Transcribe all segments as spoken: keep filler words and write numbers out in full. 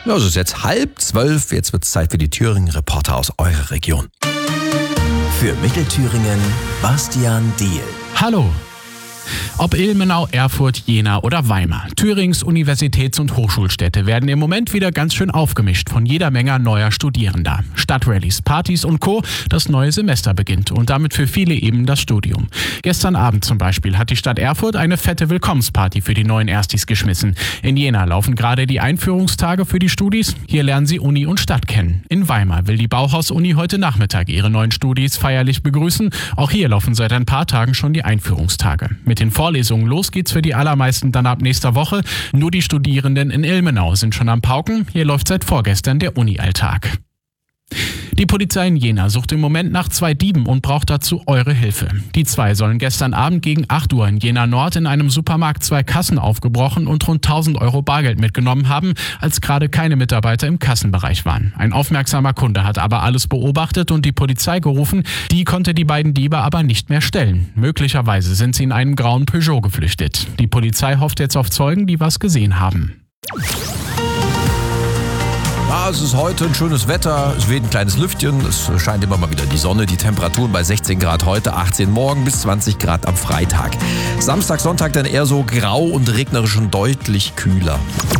Ja, es ist jetzt halb zwölf. Jetzt wird es Zeit für die Thüringen-Reporter aus eurer Region. Für Mittelthüringen Bastian Diehl. Hallo. Ob Ilmenau, Erfurt, Jena oder Weimar, Thürings Universitäts- und Hochschulstädte werden im Moment wieder ganz schön aufgemischt von jeder Menge neuer Studierender. Stadtrallies, Partys und Co. Das neue Semester beginnt und damit für viele eben das Studium. Gestern Abend zum Beispiel hat die Stadt Erfurt eine fette Willkommensparty für die neuen Erstis geschmissen. In Jena laufen gerade die Einführungstage für die Studis. Hier lernen sie Uni und Stadt kennen. In Weimar will die Bauhaus-Uni heute Nachmittag ihre neuen Studis feierlich begrüßen. Auch hier laufen seit ein paar Tagen schon die Einführungstage. Mit den Vorlesungen los geht's für die allermeisten dann ab nächster Woche. Nur die Studierenden in Ilmenau sind schon am Pauken. Hier läuft seit vorgestern der Uni-Alltag. Die Polizei in Jena sucht im Moment nach zwei Dieben und braucht dazu eure Hilfe. Die zwei sollen gestern Abend gegen acht Uhr in Jena Nord in einem Supermarkt zwei Kassen aufgebrochen und rund tausend Euro Bargeld mitgenommen haben, als gerade keine Mitarbeiter im Kassenbereich waren. Ein aufmerksamer Kunde hat aber alles beobachtet und die Polizei gerufen. Die konnte die beiden Diebe aber nicht mehr stellen. Möglicherweise sind sie in einem grauen Peugeot geflüchtet. Die Polizei hofft jetzt auf Zeugen, die was gesehen haben. Ja, es ist heute ein schönes Wetter, es weht ein kleines Lüftchen, es scheint immer mal wieder die Sonne, die Temperaturen bei sechzehn Grad heute, achtzehn morgen bis zwanzig Grad am Freitag. Samstag, Sonntag dann eher so grau und regnerisch und deutlich kühler.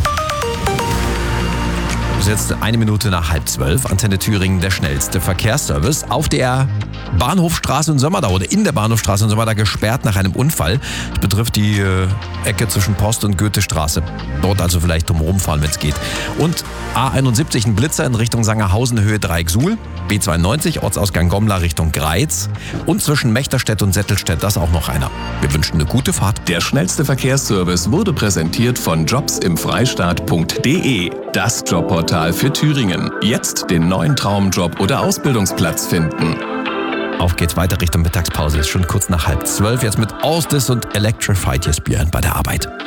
Es ist jetzt eine Minute nach halb zwölf. Antenne Thüringen, der schnellste Verkehrsservice. Auf der Bahnhofstraße in Sömmerda oder in der Bahnhofstraße in Sömmerda gesperrt nach einem Unfall. Das betrifft die äh, Ecke zwischen Post- und Goethestraße. Dort also vielleicht drum rumfahren, wenn es geht. Und A einundsiebzig, ein Blitzer in Richtung Sangerhausen, Höhe Dreieck-Suhl. B zweiundneunzig, Ortsausgang Gommlar Richtung Greiz. Und zwischen Mechterstedt und Settelstedt, das auch noch einer. Wir wünschen eine gute Fahrt. Der schnellste Verkehrsservice wurde präsentiert von jobs im freistaat punkt de. Das Jobportal für Thüringen. Jetzt den neuen Traumjob oder Ausbildungsplatz finden. Auf geht's weiter Richtung Mittagspause. Ist schon kurz nach halb zwölf. Jetzt mit Ausdis und Electrified. Hier ist Björn bei der Arbeit.